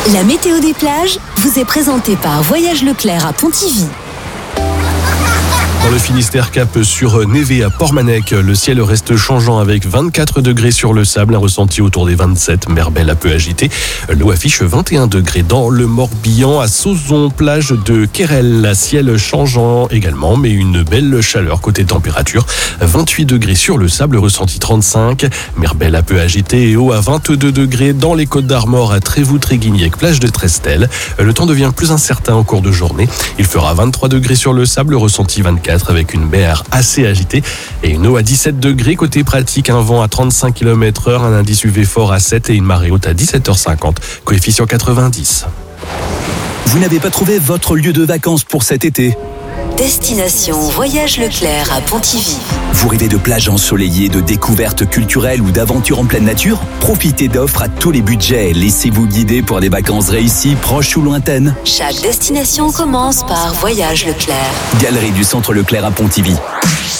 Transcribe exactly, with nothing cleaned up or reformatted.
La météo des plages vous est présentée par Voyage Leclerc à Pontivy. Dans le Finistère, cap sur Névé à Portmanec, le ciel reste changeant avec vingt-quatre degrés sur le sable, un ressenti autour des vingt-sept, mer belle un peu agitée. L'eau affiche vingt et un degrés dans le Morbihan, à Sauzon, plage de Quérel, ciel changeant également, mais une belle chaleur côté température. vingt-huit degrés sur le sable, ressenti trente-cinq, mer belle un peu agitée et eau à vingt-deux degrés dans les Côtes d'Armor à Trévoux-Tréguignec, plage de Trestel. Le temps devient plus incertain au cours de journée. Il fera vingt-trois degrés sur le sable, ressenti vingt-quatre avec une mer assez agitée et une eau à dix-sept degrés. Côté pratique, un vent à trente-cinq kilomètres heure, un indice U V fort à sept et une marée haute à dix-sept heures cinquante, coefficient quatre-vingt-dix. Vous n'avez pas trouvé votre lieu de vacances pour cet été ? Destination Voyage Leclerc à Pontivy. Vous rêvez de plages ensoleillées, de découvertes culturelles ou d'aventures en pleine nature ? Profitez d'offres à tous les budgets. Laissez-vous guider pour des vacances réussies, proches ou lointaines. Chaque destination commence par Voyage Leclerc. Galerie du Centre Leclerc à Pontivy.